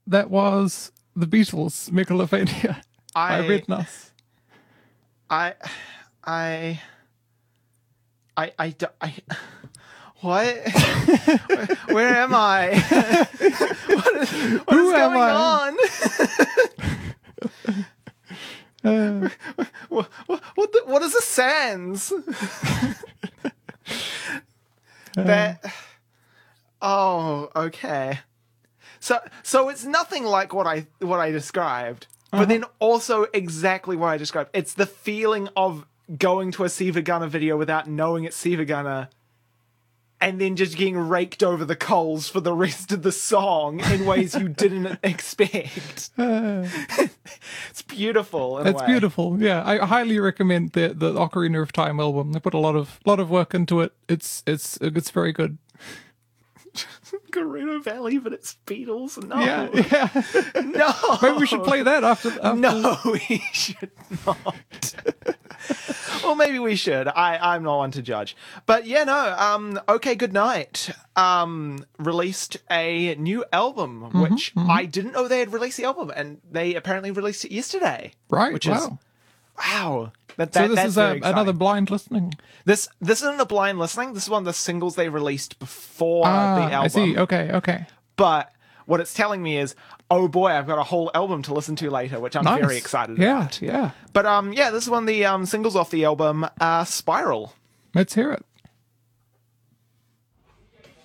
that was the Beatles, Megalovania by Red Nuss. What? Where am I? What is going on? What is a sans? Oh, okay. So it's nothing like what I described, but then also exactly what I described. It's the feeling of going to a Siva Gunner video without knowing it's Siva Gunner, and then just getting raked over the coals for the rest of the song in ways you didn't expect. It's beautiful. It's beautiful. Yeah, I highly recommend the Ocarina of Time album. They put a lot of work into it. It's very good. Gerudo Valley, but it's Beatles. No. Yeah. No. Maybe we should play that after. No, we should not. Well, maybe we should. I'm not one to judge. But yeah, no. Okay, Good Night released a new album, which I didn't know they had released the album, and they apparently released it yesterday. Right. Which wow. is wow. So this that's is very another exciting. blind listening. This isn't a blind listening. This is one of the singles they released before the album. I see. Okay. But what it's telling me is, oh boy, I've got a whole album to listen to later, which I'm very excited about. Yeah. But yeah, this is one of the singles off the album, Spiral. Let's hear it.